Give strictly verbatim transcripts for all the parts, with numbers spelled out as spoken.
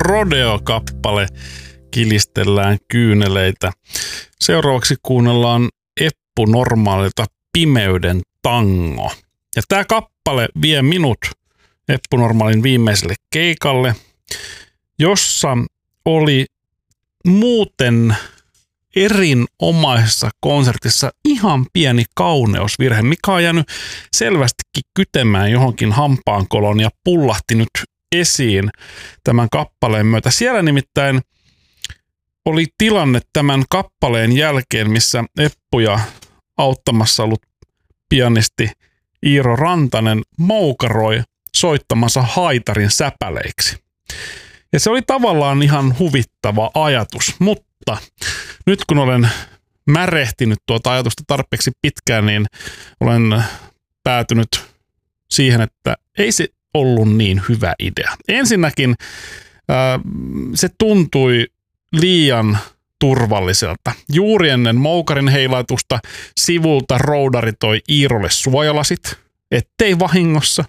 Rodeo-kappale, Kilistellään kyyneleitä. Seuraavaksi kuunnellaan Eppu Normaalilta Pimeyden tango. Ja tämä kappale vie minut Eppu Normaalin viimeiselle keikalle, jossa oli muuten erinomaisessa konsertissa ihan pieni kauneusvirhe, mikä on jäänyt selvästikin kytemään johonkin hampaankoloon ja pullahti nyt esiin tämän kappaleen myötä. Siellä nimittäin oli tilanne tämän kappaleen jälkeen, missä Eppuja auttamassa ollut pianisti Iiro Rantanen moukaroi soittamansa haitarin säpäleiksi. Ja se oli tavallaan ihan huvittava ajatus, mutta nyt kun olen märehtinyt tuota ajatusta tarpeeksi pitkään, niin olen päätynyt siihen, että ei se ollut niin hyvä idea. Ensinnäkin ää, se tuntui liian turvalliselta. Juuri ennen moukarin heilaitusta sivulta roudari toi Iirolle suojalasit, ettei vahingossa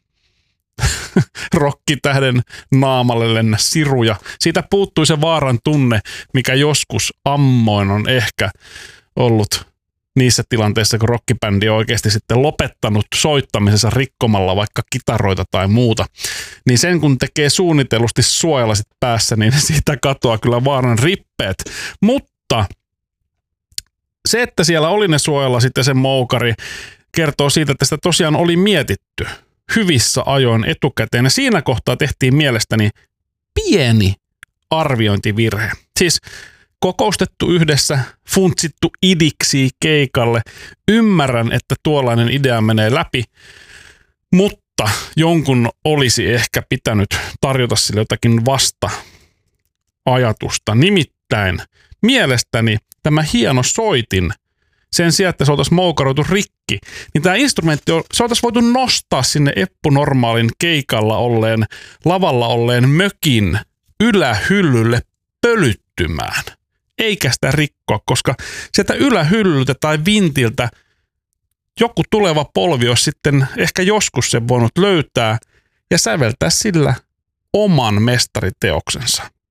rokkitähden naamalle lennä siruja. Siitä puuttui se vaaran tunne, mikä joskus ammoin on ehkä ollut niissä tilanteissa, kun rockibändi on oikeasti sitten lopettanut soittamisensa rikkomalla vaikka kitaroita tai muuta. Niin sen kun tekee suunnitellusti suojalasit päässä, niin siitä katoaa kyllä vaaran rippeet. Mutta se, että siellä oli ne suojalasit ja se moukari, kertoo siitä, että sitä tosiaan oli mietitty hyvissä ajoin etukäteen. Ja siinä kohtaa tehtiin mielestäni pieni arviointivirhe. Siis kokoustettu yhdessä, funtsittu idiksi keikalle. Ymmärrän, että tuollainen idea menee läpi, mutta jonkun olisi ehkä pitänyt tarjota sille jotakin vasta-ajatusta. Nimittäin mielestäni tämä hieno soitin, sen sijaan, että se oltaisiin moukaroitu rikki, niin tämä instrumentti, se oltaisiin voitu nostaa sinne Eppu Normaalin keikalla olleen, lavalla olleen mökin ylähyllylle pölyttymään. Eikä sitä rikkoa, koska sieltä ylähyllyltä tai vintiltä joku tuleva polvi olisi sitten ehkä joskus sen voinut löytää ja säveltää sillä oman mestariteoksensa.